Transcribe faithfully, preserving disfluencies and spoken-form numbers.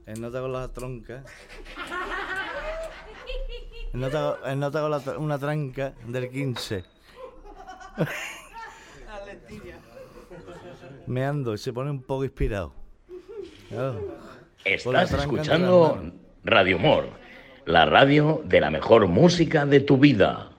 el nota con la tronca. El nota, el nota con la, una tranca del quince. Meando y se pone un poco inspirado. Claro. Estás escuchando Radio Humor, la radio de la mejor música de tu vida.